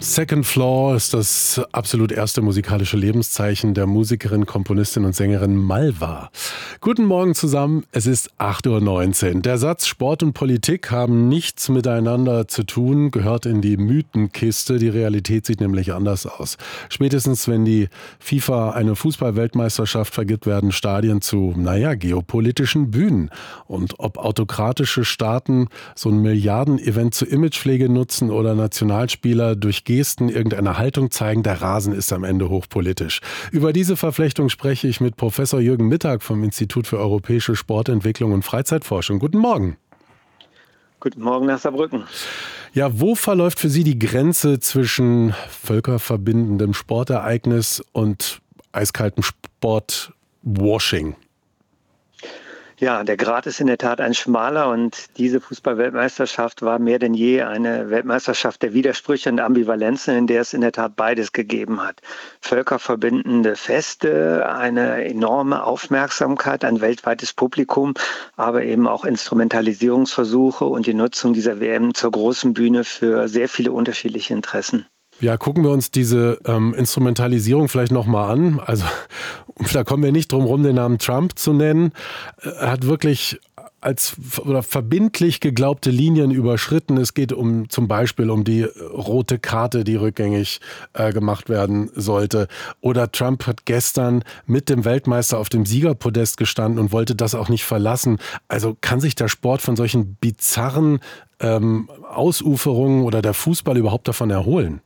Second Floor ist das absolut erste musikalische Lebenszeichen der Musikerin, Komponistin und Sängerin Malva. Guten Morgen zusammen, es ist 8:19 Uhr. Der Satz Sport und Politik haben nichts miteinander zu tun, gehört in die Mythenkiste. Die Realität sieht nämlich anders aus. Spätestens wenn die FIFA eine Fußball-Weltmeisterschaft vergibt, werden Stadien zu, geopolitischen Bühnen. Und ob autokratische Staaten so ein Milliarden-Event zur Imagepflege nutzen oder Nationalspieler durch Gesten irgendeine Haltung zeigen, der Rasen ist am Ende hochpolitisch. Über diese Verflechtung spreche ich mit Professor Jürgen Mittag vom Institut für europäische Sportentwicklung und Freizeitforschung. Guten Morgen. Guten Morgen nach Saarbrücken. Ja, wo verläuft für Sie die Grenze zwischen völkerverbindendem Sportereignis und eiskaltem Sportwashing? Ja, der Grat ist in der Tat ein schmaler und diese Fußball-Weltmeisterschaft war mehr denn je eine Weltmeisterschaft der Widersprüche und Ambivalenzen, in der es in der Tat beides gegeben hat. Völkerverbindende Feste, eine enorme Aufmerksamkeit, ein weltweites Publikum, aber eben auch Instrumentalisierungsversuche und die Nutzung dieser WM zur großen Bühne für sehr viele unterschiedliche Interessen. Ja, gucken wir uns diese Instrumentalisierung vielleicht nochmal an. Also da kommen wir nicht drum rum, den Namen Trump zu nennen. Er hat wirklich verbindlich geglaubte Linien überschritten. Es geht zum Beispiel um die rote Karte, die rückgängig gemacht werden sollte. Oder Trump hat gestern mit dem Weltmeister auf dem Siegerpodest gestanden und wollte das auch nicht verlassen. Also kann sich der Sport von solchen bizarren Ausuferungen oder der Fußball überhaupt davon erholen?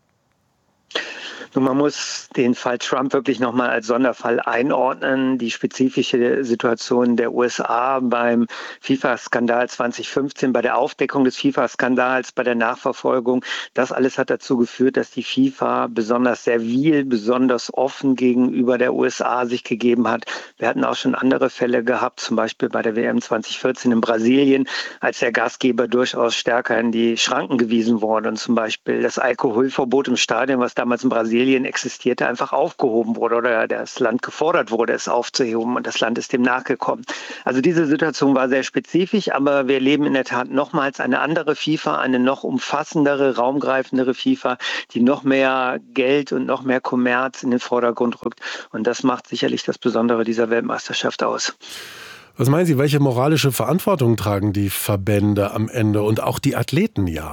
Nun, man muss den Fall Trump wirklich nochmal als Sonderfall einordnen. Die spezifische Situation der USA beim FIFA-Skandal 2015, bei der Aufdeckung des FIFA-Skandals, bei der Nachverfolgung, das alles hat dazu geführt, dass die FIFA besonders servil, besonders offen gegenüber der USA sich gegeben hat. Wir hatten auch schon andere Fälle gehabt, zum Beispiel bei der WM 2014 in Brasilien, als der Gastgeber durchaus stärker in die Schranken gewiesen wurde und zum Beispiel das Alkoholverbot im Stadion, was damals in Brasilien existierte, einfach aufgehoben wurde oder das Land gefordert wurde, es aufzuheben und das Land ist dem nachgekommen. Also diese Situation war sehr spezifisch, aber wir erleben in der Tat nochmals eine andere FIFA, eine noch umfassendere, raumgreifendere FIFA, die noch mehr Geld und noch mehr Kommerz in den Vordergrund rückt und das macht sicherlich das Besondere dieser Weltmeisterschaft aus. Was meinen Sie, welche moralische Verantwortung tragen die Verbände am Ende und auch die Athleten ja?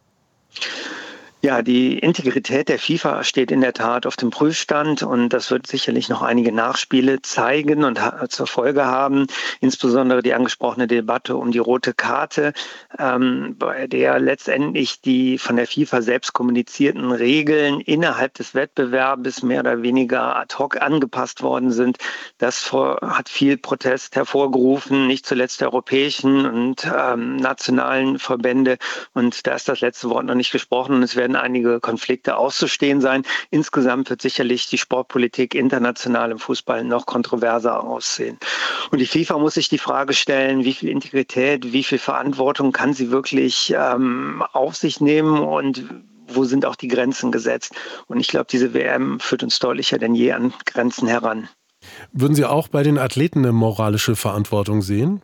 Ja, die Integrität der FIFA steht in der Tat auf dem Prüfstand und das wird sicherlich noch einige Nachspiele zeigen und zur Folge haben. Insbesondere die angesprochene Debatte um die rote Karte, bei der letztendlich die von der FIFA selbst kommunizierten Regeln innerhalb des Wettbewerbs mehr oder weniger ad hoc angepasst worden sind. Das hat viel Protest hervorgerufen, nicht zuletzt der europäischen und nationalen Verbände. Und da ist das letzte Wort noch nicht gesprochen und es werden einige Konflikte auszustehen sein. Insgesamt wird sicherlich die Sportpolitik international im Fußball noch kontroverser aussehen. Und die FIFA muss sich die Frage stellen, wie viel Integrität, wie viel Verantwortung kann sie wirklich auf sich nehmen und wo sind auch die Grenzen gesetzt? Und ich glaube, diese WM führt uns deutlicher denn je an Grenzen heran. Würden Sie auch bei den Athleten eine moralische Verantwortung sehen?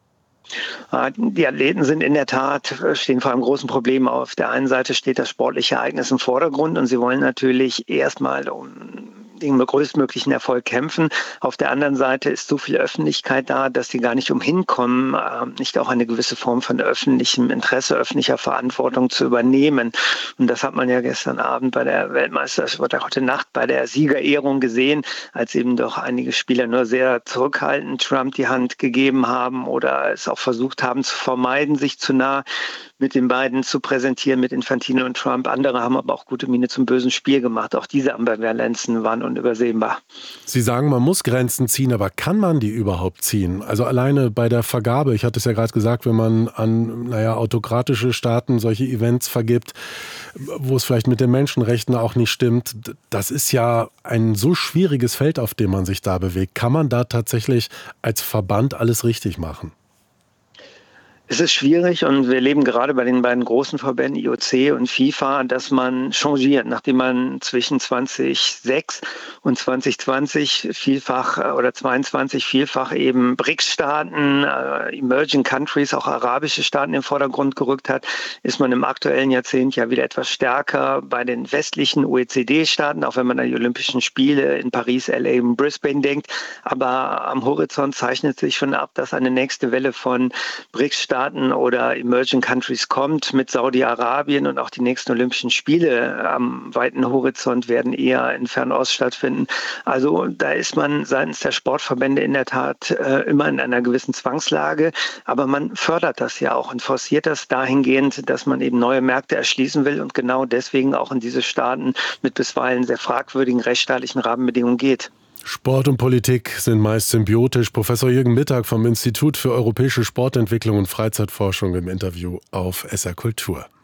Die Athleten sind in der Tat, stehen vor einem großen Problem. Auf der einen Seite steht das sportliche Ereignis im Vordergrund und sie wollen natürlich erstmal den größtmöglichen Erfolg kämpfen. Auf der anderen Seite ist so viel Öffentlichkeit da, dass sie gar nicht umhin kommen, nicht auch eine gewisse Form von öffentlichem Interesse, öffentlicher Verantwortung zu übernehmen. Und das hat man ja gestern Abend bei der Weltmeisterschaft oder heute Nacht bei der Siegerehrung gesehen, als eben doch einige Spieler nur sehr zurückhaltend Trump die Hand gegeben haben oder es auch versucht haben zu vermeiden, sich zu nah mit den beiden zu präsentieren, mit Infantino und Trump. Andere haben aber auch gute Miene zum bösen Spiel gemacht. Auch diese Ambivalenzen waren unübersehbar. Sie sagen, man muss Grenzen ziehen, aber kann man die überhaupt ziehen? Also alleine bei der Vergabe, ich hatte es ja gerade gesagt, wenn man an autokratische Staaten solche Events vergibt, wo es vielleicht mit den Menschenrechten auch nicht stimmt, das ist ja ein so schwieriges Feld, auf dem man sich da bewegt. Kann man da tatsächlich als Verband alles richtig machen? Es ist schwierig und wir erleben gerade bei den beiden großen Verbänden IOC und FIFA, dass man changiert, nachdem man zwischen 2006 und 2020 vielfach oder 22 vielfach eben BRICS-Staaten, Emerging Countries, auch arabische Staaten im Vordergrund gerückt hat, ist man im aktuellen Jahrzehnt ja wieder etwas stärker bei den westlichen OECD-Staaten, auch wenn man an die Olympischen Spiele in Paris, LA und Brisbane denkt. Aber am Horizont zeichnet sich schon ab, dass eine nächste Welle von BRICS-Staaten oder Emerging Countries kommt mit Saudi-Arabien, und auch die nächsten Olympischen Spiele am weiten Horizont werden eher in Fernost stattfinden. Also da ist man seitens der Sportverbände in der Tat immer in einer gewissen Zwangslage, aber man fördert das ja auch und forciert das dahingehend, dass man eben neue Märkte erschließen will und genau deswegen auch in diese Staaten mit bisweilen sehr fragwürdigen rechtsstaatlichen Rahmenbedingungen geht. Sport und Politik sind meist symbiotisch. Professor Jürgen Mittag vom Institut für europäische Sportentwicklung und Freizeitforschung im Interview auf SR Kultur.